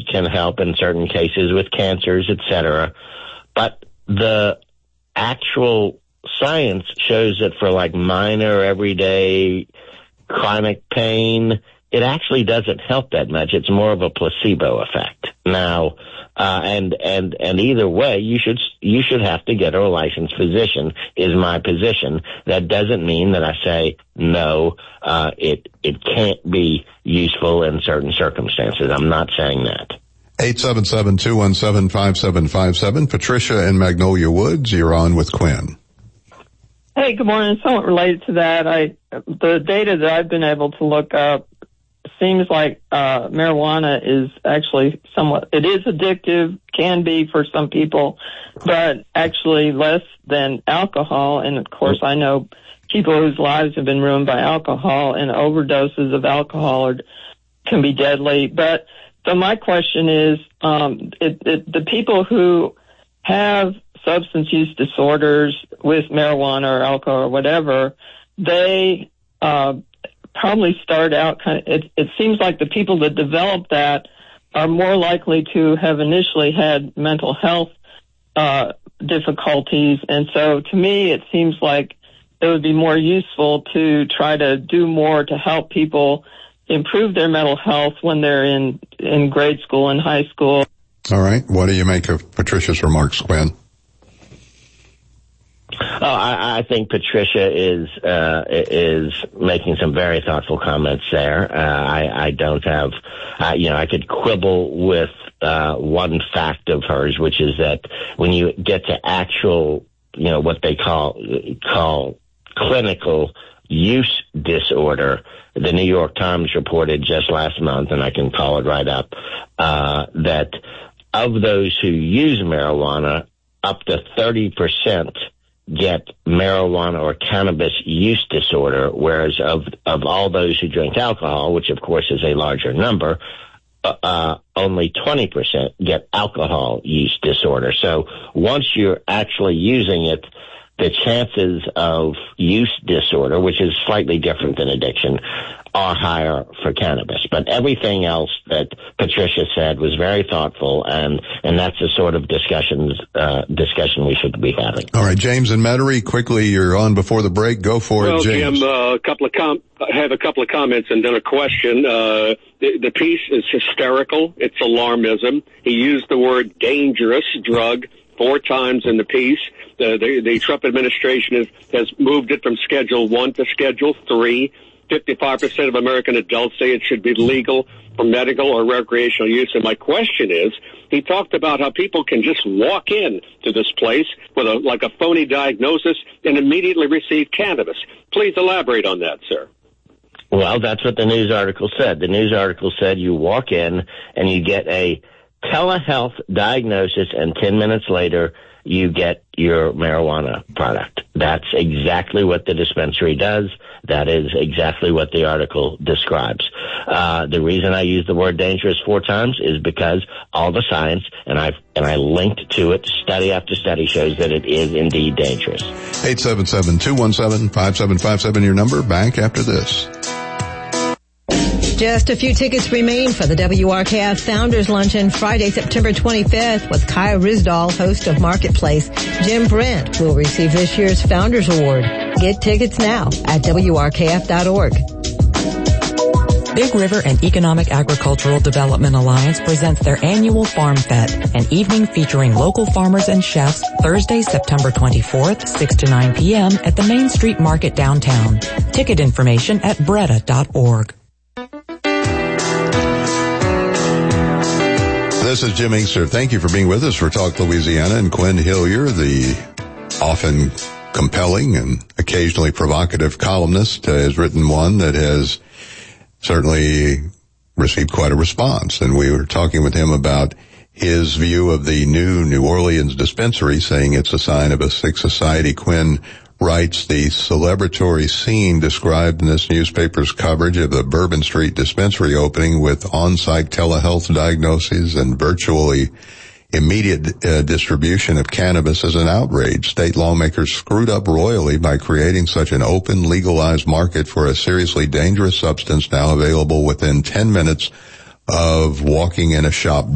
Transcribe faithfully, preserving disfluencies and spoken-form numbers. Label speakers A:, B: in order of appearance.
A: can help in certain cases with cancers, et cetera. But the actual science shows that for like minor, everyday, chronic pain, it actually doesn't help that much. It's more of a placebo effect. Now, uh, and, and, and either way, you should, you should have to get a licensed physician, is my position. That doesn't mean that I say, no, uh, it, it can't be useful in certain circumstances. I'm not saying that.
B: eight seven seven, two one seven, five seven five seven. Patricia in Magnolia Woods, you're on with Quinn.
C: Hey, good morning. Somewhat related to that, I, the data that I've been able to look up seems like uh marijuana is actually somewhat, it is addictive, can be for some people, but actually less than alcohol. And of course, I know people whose lives have been ruined by alcohol, and overdoses of alcohol are, can be deadly. But so my question is, um it, it, the people who have substance use disorders with marijuana or alcohol or whatever, they uh probably start out kind of, it, it seems like the people that develop that are more likely to have initially had mental health uh difficulties. And so to me, it seems like it would be more useful to try to do more to help people improve their mental health when they're in, in grade school and high school.
B: All right. What do you make of Patricia's remarks, Quinn?
A: Oh, I, I think Patricia is uh, is making some very thoughtful comments there. Uh, I, I don't have, uh, you know, I could quibble with uh, one fact of hers, which is that when you get to actual, you know, what they call call clinical use disorder, the New York Times reported just last month, and I can call it right up, uh, that of those who use marijuana, up to thirty percent get marijuana or cannabis use disorder, whereas of of all those who drink alcohol, which of course is a larger number, uh, uh only twenty percent get alcohol use disorder. So once you're actually using it, the chances of use disorder, which is slightly different than addiction, are higher for cannabis. But everything else that Patricia said was very thoughtful, and, and that's the sort of discussions, uh, discussion we should be having.
B: All right, James and Metairie, quickly, you're on before the break. Go for
D: well,
B: it, James.
D: Jim, uh, a couple of com- I have a couple of comments and then a question. Uh, the, the piece is hysterical. It's alarmism. He used the word dangerous drug four times in the piece. The, the, the Trump administration has, has moved it from Schedule one to Schedule three. fifty-five percent of American adults say it should be legal for medical or recreational use. And my question is, he talked about how people can just walk in to this place with a, like a phony diagnosis and immediately receive cannabis. Please elaborate on that, sir.
A: Well, that's what the news article said. The news article said you walk in and you get a telehealth diagnosis, and ten minutes later you get your marijuana product. That's exactly what the dispensary does. That is exactly what the article describes. Uh, the reason I use the word dangerous four times is because all the science, and I've, and I linked to it, study after study shows that it is indeed dangerous.
B: eight seven seven, two one seven, five seven five seven, your number. Back after this.
E: Just a few tickets remain for the W R K F Founders Luncheon Friday, September twenty-fifth with Kaya Rizdal, host of Marketplace. Jim Brent will receive this year's Founders Award. Get tickets now at W R K F dot org.
F: Big River and Economic Agricultural Development Alliance presents their annual Farm Fete, an evening featuring local farmers and chefs, Thursday, September twenty-fourth, six to nine p.m. at the Main Street Market downtown. Ticket information at Breda dot org.
B: This is Jim Inkster. Thank you for being with us for Talk Louisiana. And Quinn Hillier, the often compelling and occasionally provocative columnist, uh, has written one that has certainly received quite a response. And we were talking with him about his view of the new New Orleans dispensary, saying it's a sign of a sick society. Quinn writes, the celebratory scene described in this newspaper's coverage of the Bourbon Street dispensary opening with on-site telehealth diagnoses and virtually immediate uh, distribution of cannabis is an outrage. State lawmakers screwed up royally by creating such an open, legalized market for a seriously dangerous substance now available within ten minutes of walking in a shop